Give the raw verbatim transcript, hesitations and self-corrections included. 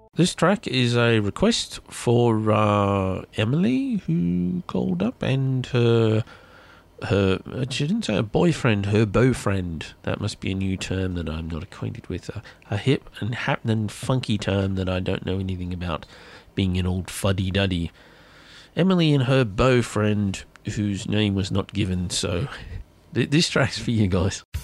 This track is a request for uh, Emily, who called up, and her, her, she didn't say a boyfriend, her beau-friend. That must be a new term that I'm not acquainted with. A, a hip and happening funky term that I don't know anything about, being an old fuddy-duddy. Emily and her beau-friend, whose name was not given, so th- this track's for you guys.